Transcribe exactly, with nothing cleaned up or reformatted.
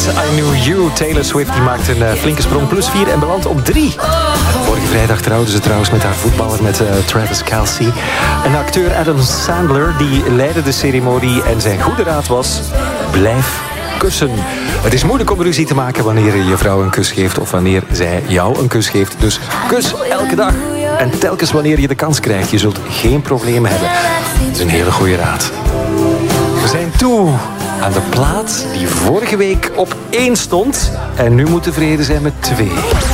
I Knew You. Taylor Swift die maakt een uh, flinke sprong. Plus vier en belandt op drie. Vorige vrijdag trouwde ze trouwens met haar voetballer, met uh, Travis Kelce. En acteur Adam Sandler die leidde de ceremonie. En zijn goede raad was: blijf kussen. Het is moeilijk om ruzie te maken wanneer je je vrouw een kus geeft of wanneer zij jou een kus geeft. Dus kus elke dag. En telkens wanneer je de kans krijgt, je zult geen problemen hebben. Dat is een hele goede raad. We zijn toe aan de plaat die vorige week op één stond. En nu moet tevreden zijn met twee.